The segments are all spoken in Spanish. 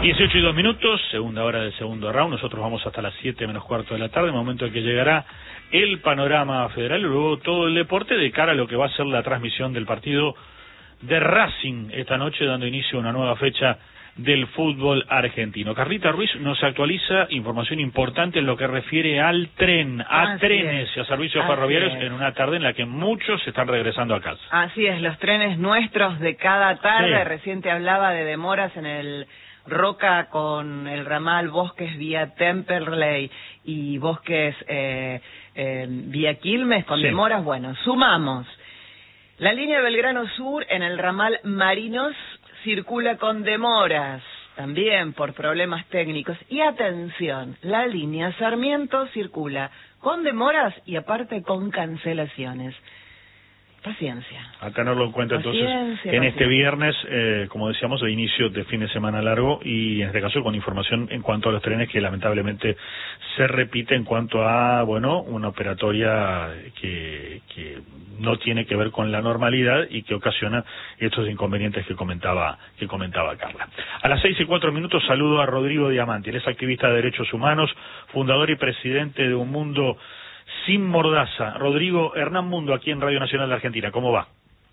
18:02, segunda hora del segundo round. Nosotros vamos hasta las 7:15 de la tarde, momento en que llegará el panorama federal y luego todo el deporte de cara a lo que va a ser la transmisión del partido de Racing esta noche, dando inicio a una nueva fecha del fútbol argentino. Carlita Ruiz nos actualiza información importante en lo que refiere al tren, trenes y a servicios ferroviarios en una tarde en la que muchos están regresando a casa. Así es, los trenes nuestros de cada tarde. Recién te hablaba de demoras en el Roca con el ramal Bosques vía Temperley y Bosques vía Quilmes con demoras. Bueno, sumamos. La línea Belgrano Sur en el ramal Marinos circula con demoras, también por problemas técnicos. Y atención, la línea Sarmiento circula con demoras y aparte con cancelaciones. Paciencia. A tenerlo en cuenta entonces en este viernes, como decíamos, de inicio de fin de semana largo y en este caso con información en cuanto a los trenes que lamentablemente se repite en cuanto a, bueno, una operatoria que no tiene que ver con la normalidad y que ocasiona estos inconvenientes que comentaba Carla. A las 6:04 saludo a Rodrigo Diamante. Él es activista de derechos humanos, fundador y presidente de Un Mundo Sin Mordaza. Rodrigo, Hernán Mundo, aquí en Radio Nacional de Argentina, ¿cómo va?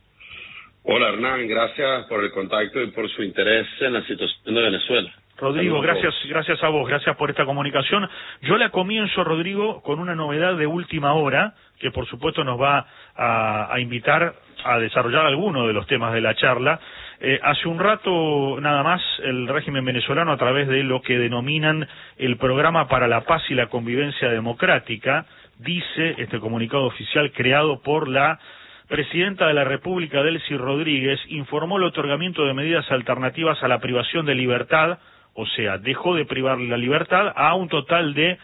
Hola Hernán, gracias por el contacto y por su interés en la situación de Venezuela. Rodrigo, gracias a vos, gracias por esta comunicación. Yo la comienzo, Rodrigo, con una novedad de última hora, que por supuesto nos va a invitar a desarrollar algunos de los temas de la charla. Hace un rato nada más el régimen venezolano, a través de lo que denominan el Programa para la Paz y la Convivencia Democrática, dice este comunicado oficial creado por la presidenta de la República, Delcy Rodríguez, informó el otorgamiento de medidas alternativas a la privación de libertad, o sea, dejó de privar la libertad a un total de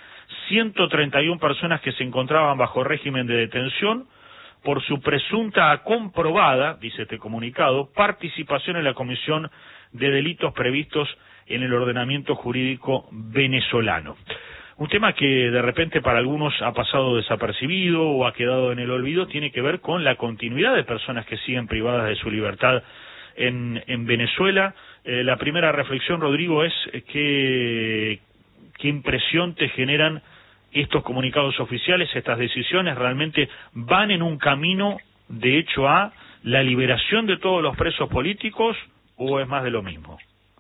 131 personas que se encontraban bajo régimen de detención por su presunta comprobada, dice este comunicado, participación en la comisión de delitos previstos en el ordenamiento jurídico venezolano. Un tema que de repente para algunos ha pasado desapercibido o ha quedado en el olvido, tiene que ver con la continuidad de personas que siguen privadas de su libertad en Venezuela. La primera reflexión, Rodrigo, es qué impresión te generan estos comunicados oficiales, estas decisiones. ¿Realmente van en un camino, de hecho, a la liberación de todos los presos políticos o es más de lo mismo?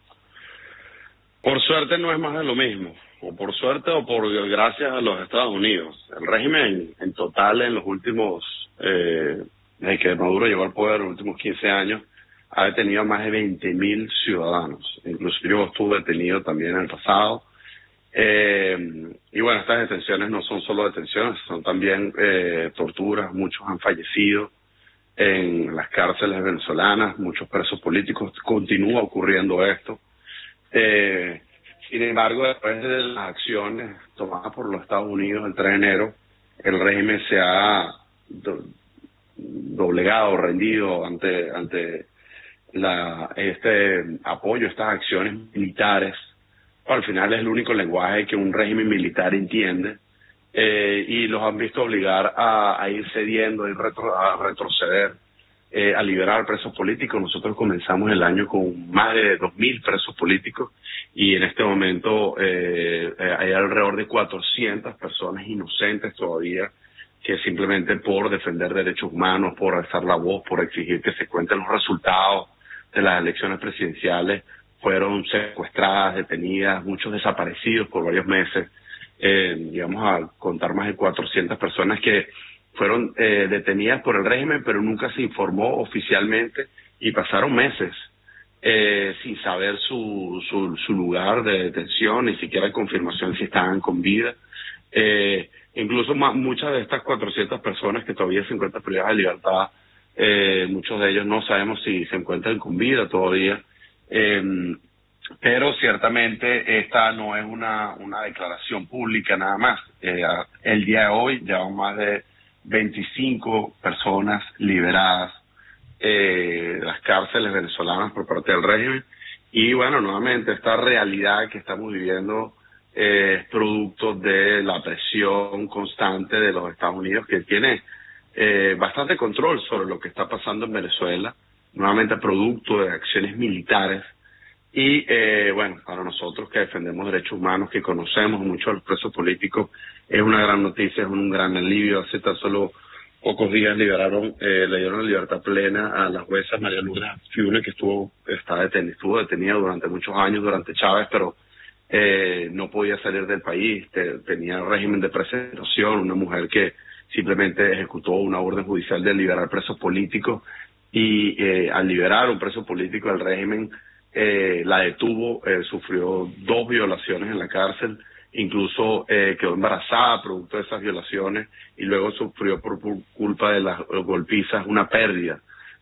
Por suerte no es más de lo mismo, o por suerte o por gracias a los Estados Unidos. El régimen en total en los últimos, desde que Maduro llegó al poder, en los últimos 15 años, ha detenido a más de 20.000 ciudadanos. Incluso yo estuve detenido también en el pasado. Y bueno, estas detenciones no son solo detenciones, son también torturas. Muchos han fallecido en las cárceles venezolanas, muchos presos políticos. Continúa ocurriendo esto. Sin embargo, después de las acciones tomadas por los Estados Unidos el 3 de enero, el régimen se ha doblegado, rendido ante este apoyo, estas acciones militares. Al final es el único lenguaje que un régimen militar entiende, y los han visto obligar a ir cediendo, a retroceder, a liberar presos políticos. Nosotros comenzamos el año con más de 2.000 presos políticos y en este momento hay alrededor de 400 personas inocentes todavía que simplemente por defender derechos humanos, por alzar la voz, por exigir que se cuenten los resultados de las elecciones presidenciales, fueron secuestradas, detenidas, muchos desaparecidos por varios meses. Llegamos a contar más de 400 personas que fueron detenidas por el régimen, pero nunca se informó oficialmente y pasaron meses sin saber su lugar de detención, ni siquiera confirmación si estaban con vida. Incluso muchas de estas 400 personas que todavía se encuentran privadas de libertad, muchos de ellos no sabemos si se encuentran con vida todavía. Pero ciertamente esta no es una declaración pública nada más. El día de hoy llevamos más de 25 personas liberadas de las cárceles venezolanas por parte del régimen. Y bueno, nuevamente esta realidad que estamos viviendo es producto de la presión constante de los Estados Unidos, que tiene bastante control sobre lo que está pasando en Venezuela, nuevamente producto de acciones militares Y bueno, para nosotros que defendemos derechos humanos, que conocemos mucho a los presos políticos, es una gran noticia, es un gran alivio. Hace tan solo pocos días le dieron la libertad plena a la jueza María Lourdes Fiule, que estuvo detenida durante muchos años, durante Chávez, pero no podía salir del país, tenía régimen de presentación, una mujer que simplemente ejecutó una orden judicial de liberar presos políticos, y al liberar un preso político del régimen, la detuvo, sufrió 2 violaciones en la cárcel, incluso quedó embarazada producto de esas violaciones, y luego sufrió por culpa de las golpizas una pérdida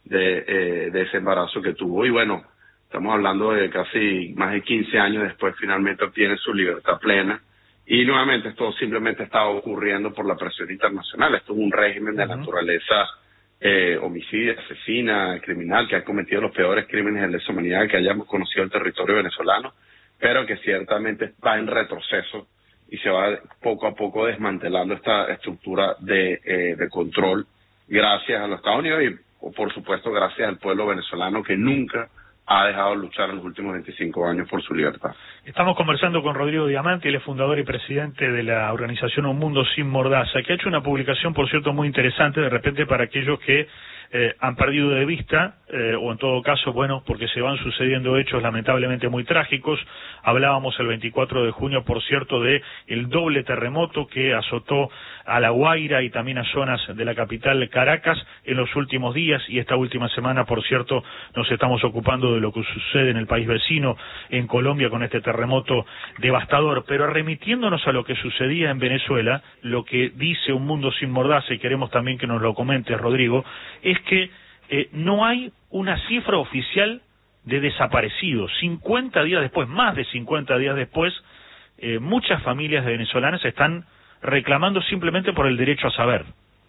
de ese embarazo que tuvo. Y bueno, estamos hablando de casi más de 15 años después, finalmente obtiene su libertad plena. Y nuevamente esto simplemente está ocurriendo por la presión internacional. Esto es un régimen de naturaleza homicida, asesina, criminal, que ha cometido los peores crímenes de lesa humanidad que hayamos conocido el territorio venezolano, pero que ciertamente va en retroceso y se va poco a poco desmantelando esta estructura de control, gracias a los Estados Unidos y por supuesto gracias al pueblo venezolano, que nunca ha dejado de luchar en los últimos 25 años por su libertad. Estamos conversando con Rodrigo Diamante, él es fundador y presidente de la organización Un Mundo Sin Mordaza, que ha hecho una publicación, por cierto, muy interesante, de repente para aquellos que han perdido de vista, o en todo caso, bueno, porque se van sucediendo hechos lamentablemente muy trágicos. Hablábamos el 24 de junio, por cierto, de el doble terremoto que azotó a La Guaira y también a zonas de la capital Caracas en los últimos días, y esta última semana, por cierto, nos estamos ocupando de lo que sucede en el país vecino, en Colombia, con este terremoto devastador. Pero remitiéndonos a lo que sucedía en Venezuela, lo que dice Un Mundo Sin Mordaza, y queremos también que nos lo comentes, Rodrigo, es que no hay una cifra oficial de desaparecidos. 50 días después, más de 50 días después, muchas familias venezolanas están reclamando simplemente por el derecho a saber.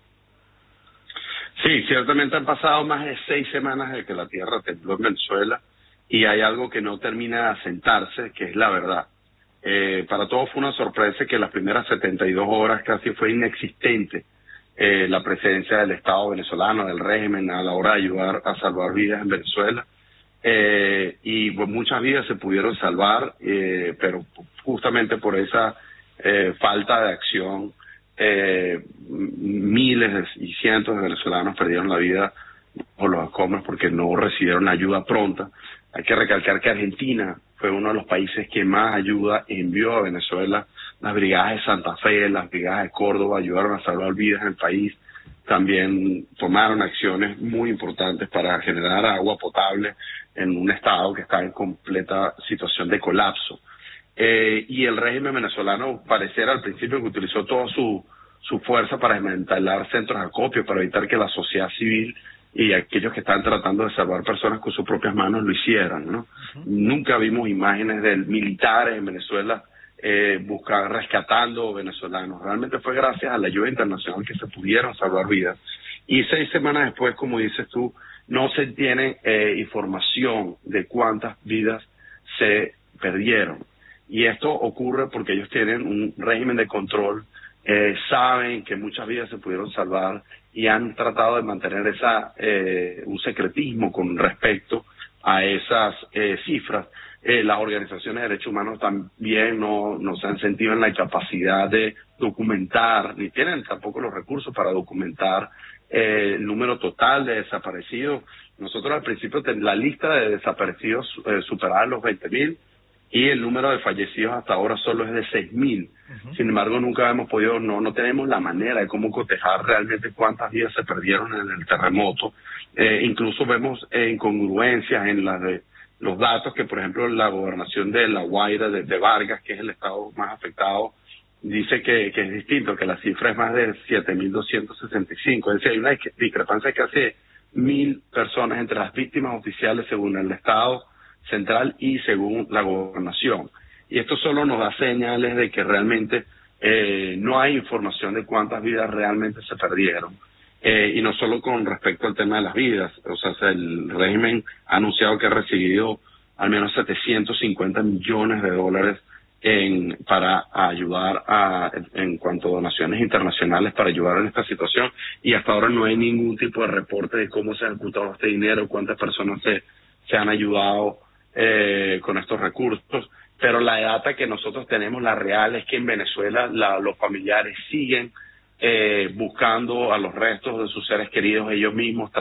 Sí, ciertamente han pasado más de 6 semanas desde que la tierra tembló en Venezuela, y hay algo que no termina de asentarse, que es la verdad. Para todos fue una sorpresa que las primeras 72 horas casi fue inexistente la presencia del Estado venezolano, del régimen, a la hora de ayudar a salvar vidas en Venezuela. Y pues, muchas vidas se pudieron salvar, pero justamente por esa falta de acción, miles y cientos de venezolanos perdieron la vida por los escombros porque no recibieron ayuda pronta. Hay que recalcar que Argentina fue uno de los países que más ayuda envió a Venezuela. Las brigadas de Santa Fe, las brigadas de Córdoba ayudaron a salvar vidas en el país. También tomaron acciones muy importantes para generar agua potable en un estado que está en completa situación de colapso. Y el régimen venezolano pareciera al principio que utilizó toda su fuerza para desmantelar centros de acopio, para evitar que la sociedad civil y aquellos que están tratando de salvar personas con sus propias manos lo hicieran, ¿no? Nunca vimos imágenes de militares en Venezuela rescatando venezolanos. Realmente fue gracias a la ayuda internacional que se pudieron salvar vidas. Y 6 semanas después, como dices tú, no se tiene información de cuántas vidas se perdieron. Y esto ocurre porque ellos tienen un régimen de control, saben que muchas vidas se pudieron salvar y han tratado de mantener un secretismo con respecto a esas cifras. Las organizaciones de derechos humanos también no se han sentido en la capacidad de documentar, ni tienen tampoco los recursos para documentar el número total de desaparecidos. Nosotros al principio la lista de desaparecidos superaba los 20.000, y el número de fallecidos hasta ahora solo es de 6.000. Sin embargo, nunca hemos podido, no tenemos la manera de cómo cotejar realmente cuántas vidas se perdieron en el terremoto. Incluso vemos incongruencias en los datos que, por ejemplo, la gobernación de La Guaira, de Vargas, que es el estado más afectado, dice que es distinto, que la cifra es más de 7.265. Es decir, hay una discrepancia de casi 1.000 personas entre las víctimas oficiales según el estado central y según la gobernación. Y esto solo nos da señales de que realmente no hay información de cuántas vidas realmente se perdieron. Y no solo con respecto al tema de las vidas. O sea, el régimen ha anunciado que ha recibido al menos $750 millones para ayudar en cuanto a donaciones internacionales para ayudar en esta situación, y hasta ahora no hay ningún tipo de reporte de cómo se ha ejecutado este dinero, cuántas personas se han ayudado. con estos recursos, pero la data que nosotros tenemos, la real, es que en Venezuela los familiares siguen buscando a los restos de sus seres queridos ellos mismos,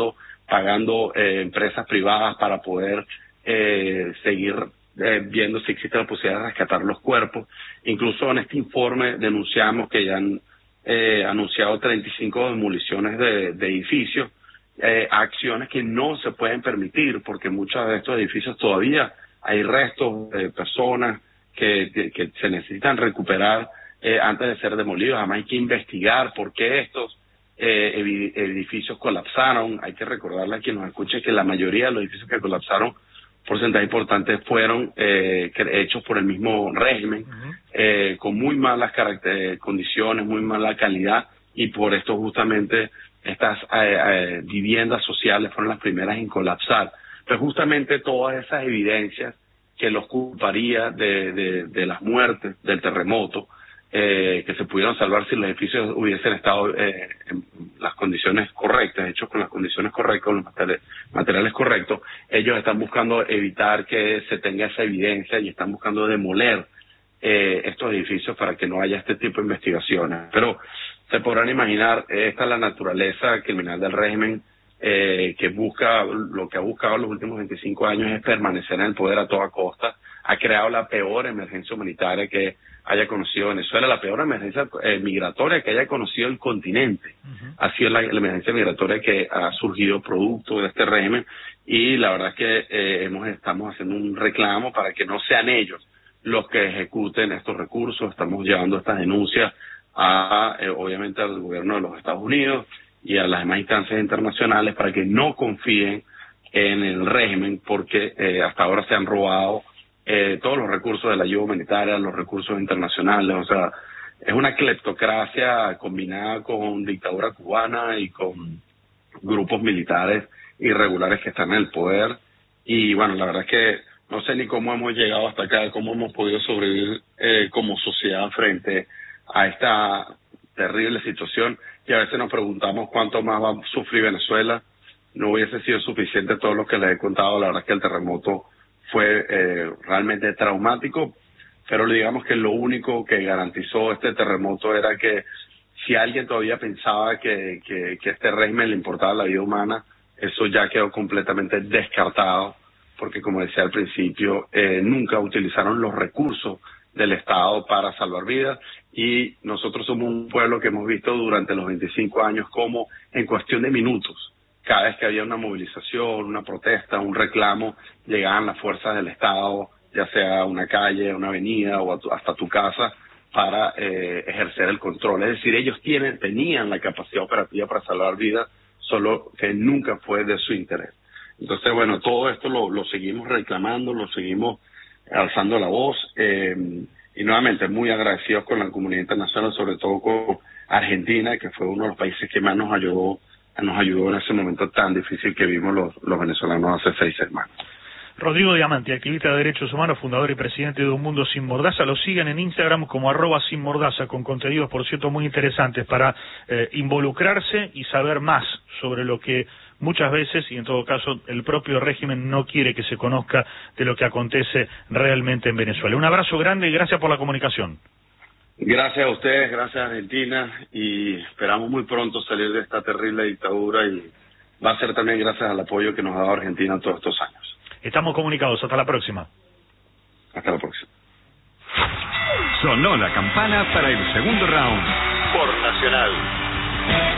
pagando empresas privadas para poder seguir viendo si existe la posibilidad de rescatar los cuerpos. Incluso en este informe denunciamos que ya han anunciado 35 demoliciones de edificios, acciones que no se pueden permitir porque muchos de estos edificios todavía hay restos de personas que se necesitan recuperar antes de ser demolidos. Además hay que investigar por qué estos edificios colapsaron. Hay que recordarle a quien nos escuche que la mayoría de los edificios que colapsaron, porcentaje importante, fueron hechos por el mismo régimen, con muy malas condiciones, muy mala calidad, y por esto justamente estas viviendas sociales fueron las primeras en colapsar. Pero justamente todas esas evidencias que los culparía de las muertes, del terremoto, que se pudieron salvar si los edificios hubiesen estado en las condiciones correctas, hechos con las condiciones correctas, con los materiales correctos, ellos están buscando evitar que se tenga esa evidencia y están buscando demoler estos edificios para que no haya este tipo de investigaciones. Pero se podrán imaginar, esta es la naturaleza criminal del régimen, que busca, lo que ha buscado en los últimos 25 años es permanecer en el poder a toda costa. Ha creado la peor emergencia humanitaria que haya conocido Venezuela, la peor emergencia migratoria que haya conocido el continente. Ha sido la emergencia migratoria que ha surgido producto de este régimen, y la verdad es que estamos haciendo un reclamo para que no sean ellos los que ejecuten estos recursos. Estamos llevando estas denuncias obviamente al gobierno de los Estados Unidos y a las demás instancias internacionales para que no confíen en el régimen, porque hasta ahora se han robado todos los recursos de la ayuda humanitaria, los recursos internacionales. O sea, es una cleptocracia combinada con dictadura cubana y con grupos militares irregulares que están en el poder. Y bueno, la verdad es que no sé ni cómo hemos llegado hasta acá, cómo hemos podido sobrevivir como sociedad frente a esta terrible situación, y a veces nos preguntamos cuánto más va a sufrir Venezuela. No hubiese sido suficiente todo lo que les he contado. La verdad es que el terremoto fue realmente traumático, pero digamos que lo único que garantizó este terremoto era que si alguien todavía pensaba que este régimen le importaba la vida humana, eso ya quedó completamente descartado, porque como decía al principio, nunca utilizaron los recursos del Estado para salvar vidas, y nosotros somos un pueblo que hemos visto durante los 25 años como en cuestión de minutos, cada vez que había una movilización, una protesta, un reclamo, llegaban las fuerzas del Estado, ya sea una calle, una avenida o hasta tu casa, para ejercer el control. Es decir, ellos tenían la capacidad operativa para salvar vidas, solo que nunca fue de su interés. Entonces, bueno, todo esto lo seguimos reclamando, lo seguimos alzando la voz, y nuevamente muy agradecidos con la comunidad internacional, sobre todo con Argentina, que fue uno de los países que más nos ayudó en ese momento tan difícil que vimos los venezolanos hace 6 semanas. Rodrigo Diamante, activista de derechos humanos, fundador y presidente de Un Mundo Sin Mordaza. Lo siguen en Instagram como @sinmordaza, con contenidos, por cierto, muy interesantes para involucrarse y saber más sobre lo que muchas veces, y en todo caso, el propio régimen no quiere que se conozca de lo que acontece realmente en Venezuela. Un abrazo grande y gracias por la comunicación. Gracias a ustedes, gracias a Argentina, y esperamos muy pronto salir de esta terrible dictadura, y va a ser también gracias al apoyo que nos ha dado Argentina todos estos años. Estamos comunicados. Hasta la próxima. Hasta la próxima. Sonó la campana para el segundo round. Por Nacional.